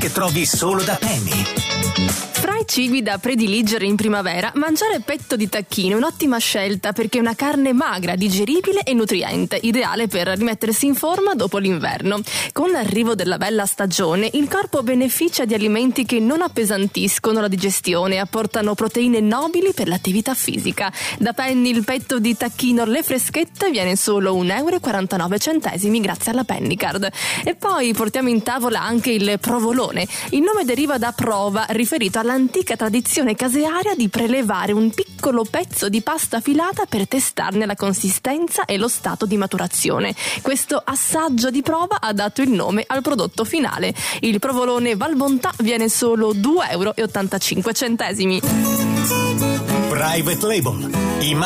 che trovi solo da Penny. Fra i cibi da prediligere in primavera, mangiare petto di tacchino è un'ottima scelta perché è una carne magra, digeribile e nutriente, ideale per rimettersi in forma dopo l'inverno. Con l'arrivo della bella stagione, il corpo beneficia di alimenti che non appesantiscono la digestione e apportano proteine nobili per l'attività fisica. Da Penny il petto di tacchino alle freschette viene solo 1,49 € grazie alla Pennycard. E poi portiamo in tavola anche il provolone. Il nome deriva da prova, riferito all'antica tradizione casearia di prelevare un piccolo pezzo di pasta filata per testarne la consistenza e lo stato di maturazione. Questo assaggio di prova ha dato il nome al prodotto finale. Il provolone Valbontà viene solo 2,85 €. Private Label.